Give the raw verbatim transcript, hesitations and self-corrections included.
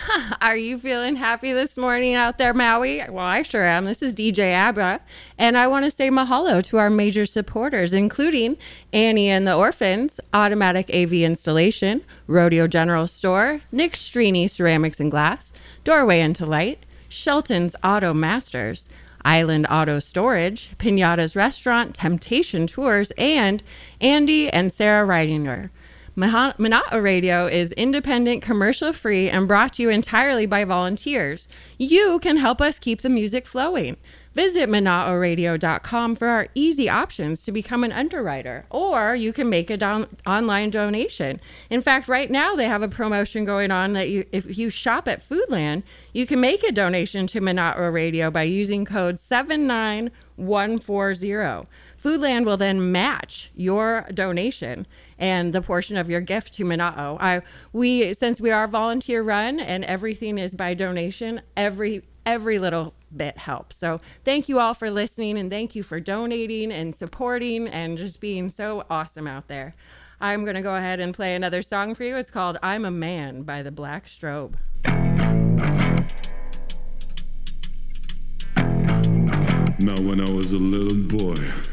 Are you feeling happy this morning out there, Maui? Well, I sure am. This is D J Abra, and I want to say mahalo to our major supporters, including Annie and the Orphans, Automatic A V Installation, Rodeo General Store, Nick Strini Ceramics and Glass, Doorway into Light, Shelton's Auto Masters, Island Auto Storage, Pinata's Restaurant, Temptation Tours, and Andy and Sarah Reidinger. Mana'o Radio is independent, commercial-free, and brought to you entirely by volunteers. You can help us keep the music flowing. Visit mana'o radio dot com for our easy options to become an underwriter, or you can make a don- online donation. In fact, right now they have a promotion going on that you, if you shop at Foodland, you can make a donation to Mana'o Radio by using code seven nine one four zero. Foodland will then match your donation and the portion of your gift to Mana'o. I, we, since we are volunteer run and everything is by donation, every every little bit helps. So thank you all for listening, and thank you for donating and supporting and just being so awesome out there. I'm going to go ahead and play another song for you. It's called I'm a Man by the Black Strobe. Now when I was a little boy,